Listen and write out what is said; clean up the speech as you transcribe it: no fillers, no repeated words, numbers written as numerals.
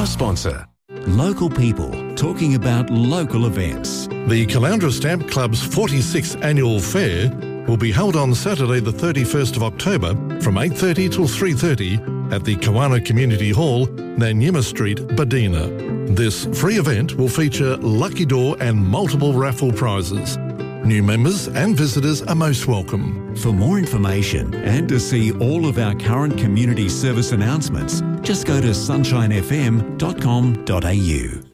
Our sponsor. Local people talking about local events. The Caloundra Stamp Club's 46th Annual Fair will be held on Saturday the 31st of October from 8:30 till 3:30 at the Kawana Community Hall, Nanyima Street, Badina. This free event will feature lucky draw and multiple raffle prizes. New members and visitors are most welcome. For more information and to see all of our current community service announcements, just go to sunshinefm.com.au.